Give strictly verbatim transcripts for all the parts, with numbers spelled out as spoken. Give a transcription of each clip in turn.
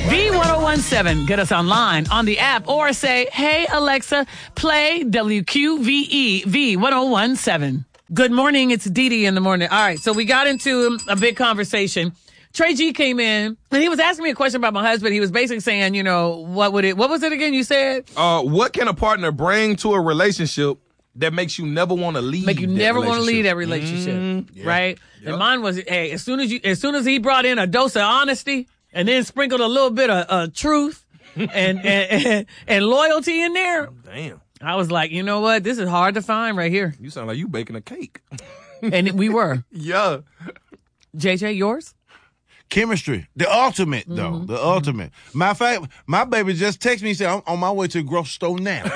V ten seventeen. Get us online on the app or say, hey, Alexa, play W Q V E V ten seventeen. Good morning. It's Dee Dee in the morning. All right. So we got into a big conversation. Trey G came in and he was asking me a question about my husband. He was basically saying, you know, what would it, what was it again you said? Uh, what can a partner bring to a relationship that makes you never want to leave? Make you never want to leave that relationship, mm, yeah. right? Yep. And mine was, hey, as soon as you, as soon as he brought in a dose of honesty and then sprinkled a little bit of uh, truth and, and, and and loyalty in there. Damn. I was like, you know what? This is hard to find right here. You sound like you baking a cake. And we were. Yeah. J J, yours? Chemistry. The ultimate, though. Mm-hmm. The ultimate. Matter of fact, my baby just texted me and said, I'm on my way to the grocery store now.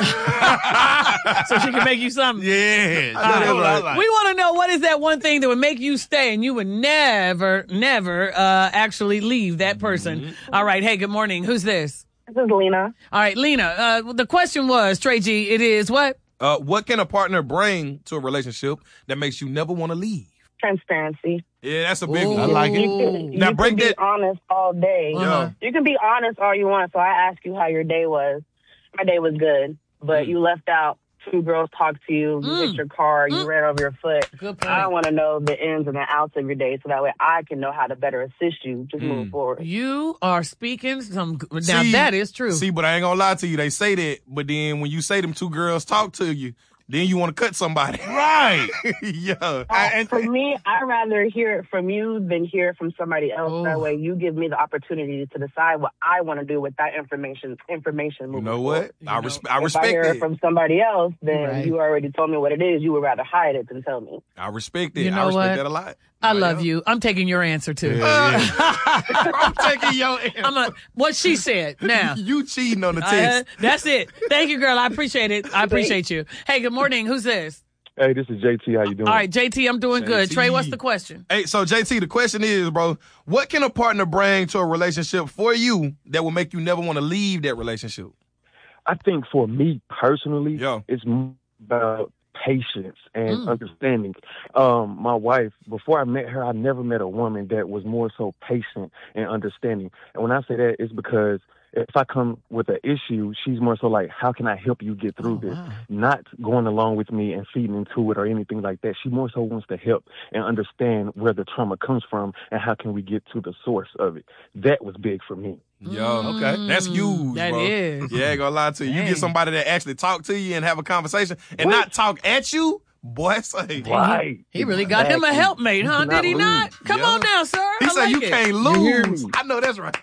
So she can make you something? Yeah. Right. Like. We want to know what is that one thing that would make you stay and you would never, never uh, actually leave that person. Mm-hmm. All right. Hey, good morning. Who's this? This is Lena. All right, Lena. Uh, the question was, Trey G, it is what? Uh, what can a partner bring to a relationship that makes you never want to leave? Transparency. Yeah, that's a big Ooh. one. I like it. You can, now you break can be that. honest all day. Yeah. You can be honest all you want. So I asked you how your day was. My day was good, but mm. you left out two girls talked to you, you mm. hit your car, you mm. ran over your foot. Good point. I want to know the ins and the outs of your day so that way I can know how to better assist you. Just mm. move forward. You are speaking some. Now, see, that is true. See, but I ain't gonna lie to you. They say that, but then when you say them two girls talk to you, then you want to cut somebody. Right. Yeah. Uh, and for me, I'd rather hear it from you than hear it from somebody else. Oh. That way you give me the opportunity to decide what I want to do with that information. Information. You know what? You I, know, resp- I if respect I hear it. it from somebody else, then right. you already told me what it is. You would rather hide it than tell me. I respect it. You know I respect what? that a lot. I no, love yeah. you. I'm taking your answer, too. Yeah, yeah. I'm taking your answer. I'm a, what she said. Now. You cheating on the Uh, text. that's it. Thank you, girl. I appreciate it. I appreciate you. Hey, good morning. Who's this? Hey, this is J T. How you doing? All right, J T, I'm doing J T. good. Trey, what's the question? Hey, so J T, the question is, bro, what can a partner bring to a relationship for you that will make you never want to leave that relationship? I think for me personally, yeah. it's about patience and Mm. understanding. Um, my wife, before I met her, I never met a woman that was more so patient and understanding. And when I say that, it's because if I come with an issue, she's more so like, how can I help you get through Oh, this? wow. Not going along with me and feeding into it or anything like that. She more so wants to help and understand where the trauma comes from and how can we get to the source of it. That was big for me. Yo, okay. That's huge, That bro. is. Yeah, I ain't gonna lie to you. Dang. You get somebody that actually talk to you and have a conversation and What? not talk at you, boy, say. Right. He really got him a Exactly. helpmate, huh? You Did he cannot not? lose. Come Yeah. on now, sir. He I said like you it. can't You hear lose. me? I know that's right.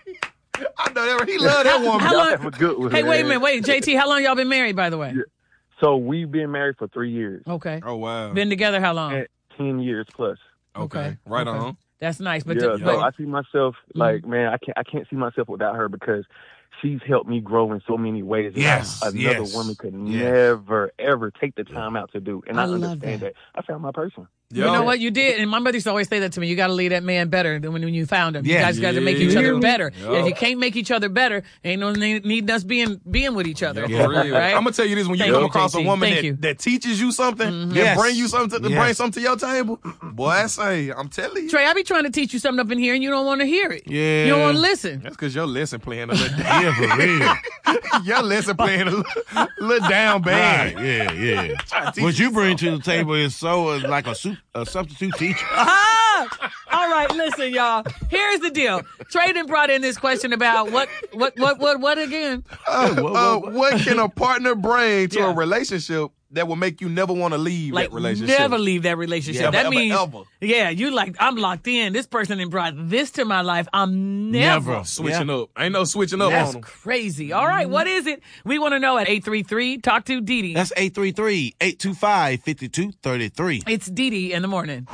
I know that right. He love that woman. How Y'all long- have a good one, Hey, wait a man. minute. Wait, J T, how long y'all been married, by the way? Yeah. So we've been married for three years. Okay. Oh, wow. Been together how long? At ten years plus. Okay. Okay. Right Okay. on. That's nice. But, yeah, to, so but I see myself like, man, I can't I can't see myself without her because she's helped me grow in so many ways that Yes, another yes, woman could yes. never, ever take the time out to do. And I I, love understand that. that. I found my person. you Yo. know what? You did. And my mother used to always say that to me. You got to leave that man better than when, when you found him. You Yeah. guys got to make each Yeah. other better. Yeah. If you can't make each other better, ain't no need, need us being being with each other. Yeah, for real. Right? I'm gonna tell you this: when you Thank come you, across J T. a woman Thank you. that, that teaches you something, Mhm. that Yes. bring you something, to Yes. bring something to your table, boy, I say, I'm telling you, Trey, I be trying to teach you something up in here, and you don't want to hear it. Yeah. You don't want to listen. that's because your lesson playing a little, Yeah, for real. your lesson playing a little, little down bad. Right, yeah, yeah. Trying to teach What you bring to the table is so uh, like a, su- a substitute teacher. Ah! All right, listen, y'all. Here's the deal. Trey done brought in this question about what, what, what, what, what again? Uh, What- what- uh, what? what can a partner bring to Yeah. a relationship that will make you never want to leave Like, that relationship? never leave that relationship. Yeah, that ever, means, ever. yeah, you like, I'm locked in. This person done brought this to my life. I'm never. Never. Switching Yeah. up. Ain't no switching up That's on them. crazy. All right, what is it? We want to know at eight three three, talk to Dee Dee. That's eight three three, eight two five, five two three three. It's Dee Dee in the morning.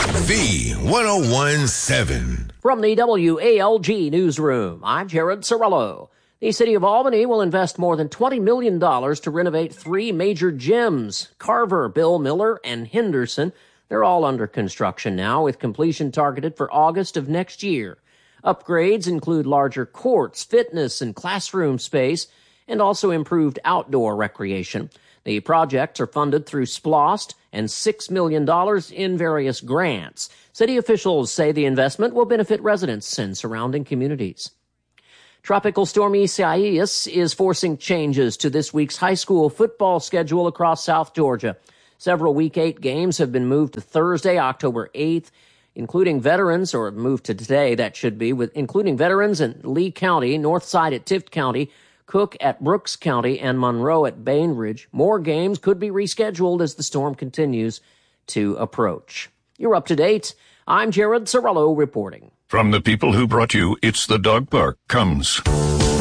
V ten seventeen. From the W A L G Newsroom, I'm Jared Sorello. The city of Albany will invest more than twenty million dollars to renovate three major gyms, Carver, Bill Miller, and Henderson. They're all under construction now, with completion targeted for August of next year. Upgrades include larger courts, fitness, and classroom space, and also improved outdoor recreation. The projects are funded through SPLOST and six million dollars in various grants. City officials say the investment will benefit residents and surrounding communities. Tropical storm Isaias is forcing changes to this week's high school football schedule across South Georgia. Several Week eight games have been moved to Thursday, October eighth, including veterans, or moved to today, that should be, with including veterans in Lee County, Northside at Tift County, Cook at Brooks County, and Monroe at Bainbridge. More games could be rescheduled as the storm continues to approach. You're up to date. I'm Jared Sorello reporting. From the people who brought you It's the Dog Park comes